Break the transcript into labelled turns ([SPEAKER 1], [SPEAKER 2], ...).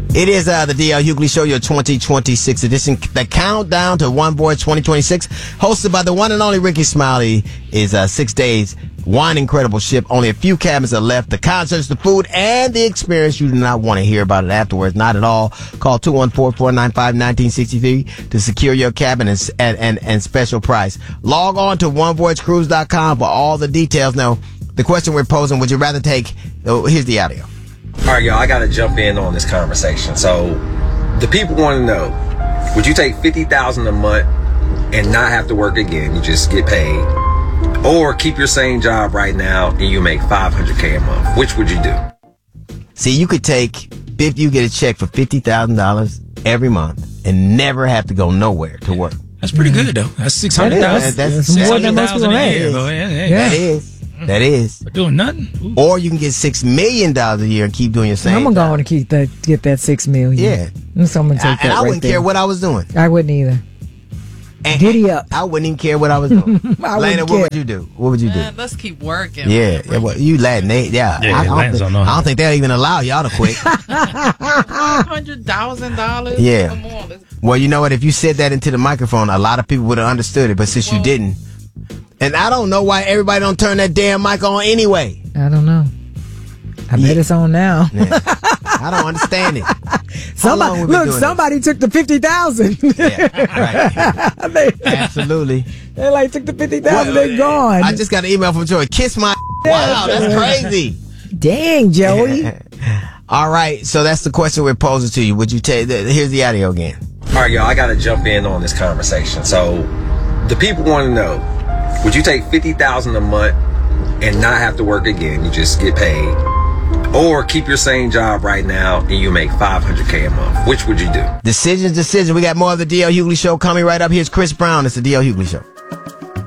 [SPEAKER 1] It is the D.L. Hughley Show, your 2026 edition. The countdown to One Voyage 2026, hosted by the one and only Ricky Smiley, is 6 days. One incredible ship. Only a few cabins are left. The concerts, the food, and the experience. You do not want to hear about it afterwards. Not at all. Call 214-495-1963 to secure your cabin and special price. Log on to onevoyagecruise.com for all the details. Now, the question we're posing, would you rather take... Oh, here's the audio.
[SPEAKER 2] All right, y'all, I got to jump in on this conversation. So the people want to know, would you take $50,000 a month and not have to work again? You just get paid. Or keep your same job right now and you make $500K a month. Which would you do?
[SPEAKER 1] See, you could take, if you get a check for $50,000 every month and never have to go nowhere to work.
[SPEAKER 3] That's pretty good, though. That's $600,000.
[SPEAKER 1] That's
[SPEAKER 4] more than most people make.
[SPEAKER 1] That is.
[SPEAKER 3] But doing nothing. Ooh.
[SPEAKER 1] Or you can get $6 million a year and keep doing your same.
[SPEAKER 4] I'm gonna go on and get that $6 million.
[SPEAKER 1] Yeah.
[SPEAKER 4] So I'm gonna take that.
[SPEAKER 1] And I wouldn't care what I was doing.
[SPEAKER 4] I wouldn't either.
[SPEAKER 1] And
[SPEAKER 4] Giddy up.
[SPEAKER 1] I wouldn't even care what I was doing. Lena, what would you do? What would you do?
[SPEAKER 5] Let's keep working.
[SPEAKER 1] Yeah. You Latin. I don't think they'll even allow y'all to quit.
[SPEAKER 5] $500,000.
[SPEAKER 1] Yeah.
[SPEAKER 5] Come on,
[SPEAKER 1] well, you know what? If you said that into the microphone, a lot of people would have understood it. But since you didn't, and I don't know why everybody don't turn that damn mic on anyway.
[SPEAKER 4] I don't know. I bet it's on now.
[SPEAKER 1] Yeah. I don't understand it.
[SPEAKER 4] Somebody took the $50,000.
[SPEAKER 1] Yeah, right. Absolutely.
[SPEAKER 4] They took the $50,000. They're gone.
[SPEAKER 1] I just got an email from Joey. Kiss my. Wow, that's crazy.
[SPEAKER 4] Dang, Joey.
[SPEAKER 1] All right, so that's the question we're posing to you. Would you take? Here's the audio again.
[SPEAKER 2] All right, y'all, I got to jump in on this conversation. So the people want to know, would you take $50,000 a month and not have to work again? You just get paid. Or keep your same job right now and you make $500K a month. Which would you do?
[SPEAKER 1] Decisions. We got more of the D.L. Hughley Show coming right up. Here's Chris Brown. It's the D.L. Hughley Show.